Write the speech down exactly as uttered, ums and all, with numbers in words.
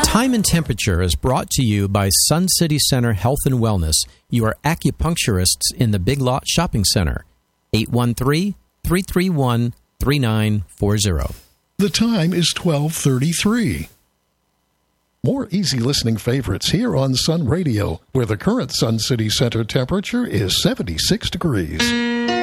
Time and Temperature is brought to you by Sun City Center Health and Wellness, your acupuncturists in the Big Lot Shopping Center. eight one three, three three one, three nine four zero. The time is twelve thirty-three. More easy listening favorites here on Sun Radio, where the current Sun City Center temperature is seventy-six degrees.